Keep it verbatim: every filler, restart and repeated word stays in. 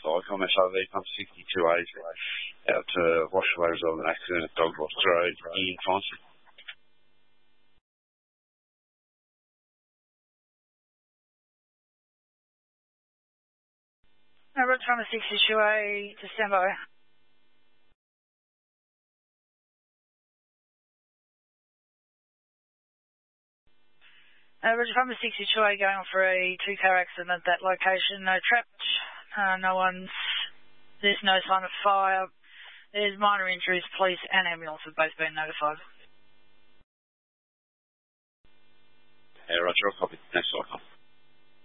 I'm S R V pump sixty-two A out to wash away result of an accident at Dogwatch Road in Francis. No, Roger Pharma sixty-two A to standby. Uh, Roger Pharma sixty-two A going for a two-car accident at that location. No trapped, uh, no one's, there's no sign of fire. There's minor injuries. Police and ambulance have both been notified. Yeah, Roger, I'll copy. Thanks, I'll come.